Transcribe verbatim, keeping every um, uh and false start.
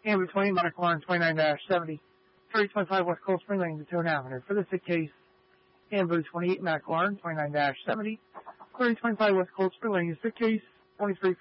and between Michael and twenty-nine seventy, thirty twenty-five West Cold Spring Lane, Daytona Avenue. For the sick case, and booth twenty-eight, McLaurin, twenty-nine seventy, thirty twenty-five West Cold Spring Lane, sick case, twenty-three